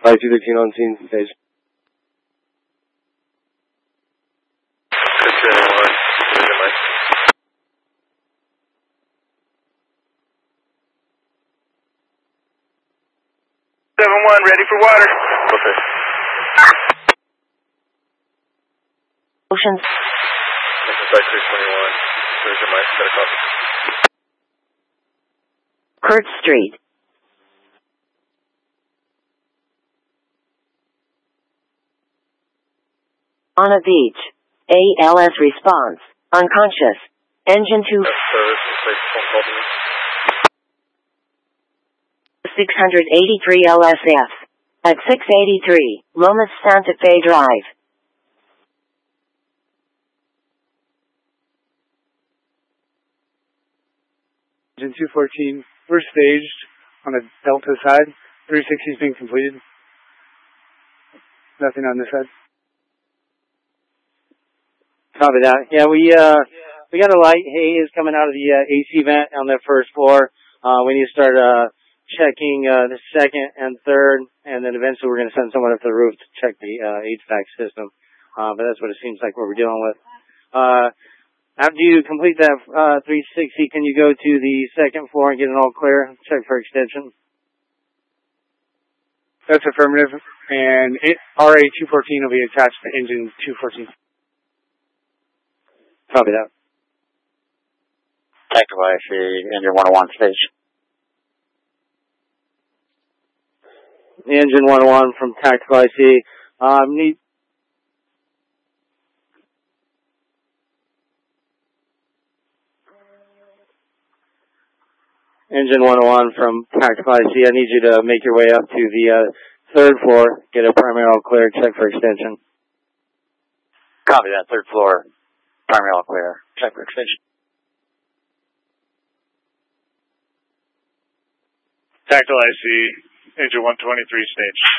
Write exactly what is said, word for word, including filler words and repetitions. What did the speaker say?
Flight two thirteen on scene, stage. seven one, ready for water. Okay. Oceans. This is Flight three twenty-one. Where's your mic? Got a copy. Kurt Street. On a beach. A L S response. Unconscious. Engine two. Service, place phone call to me. six eighty-three L S F. At six eighty-three, Lomas Santa Fe Drive. Engine two fourteen, we're staged on the Delta side. three sixty is being completed. Nothing on this side. Copy that. Yeah, we uh we got a light haze coming out of the uh, A C vent on the first floor. Uh, we need to start uh checking uh the second and third, and then eventually we're going to send someone up to the roof to check the uh, H V A C system. Uh, but that's what it seems like what we're dealing with. Uh, after you complete that uh three sixty, can you go to the second floor and get it all clear? Check for extension. That's affirmative, and it, R A two fourteen will be attached to engine two fourteen. Copy that. Tactical I C, engine one oh one stage. Engine one oh one from Tactical I C. Um, need Engine one oh one from Tactical I C. I need you to make your way up to the uh, third floor, get a primary all clear, check for extension. Copy that, third floor. Primary all clear. Check for extension. Tactical I C, engine one twenty-three stage.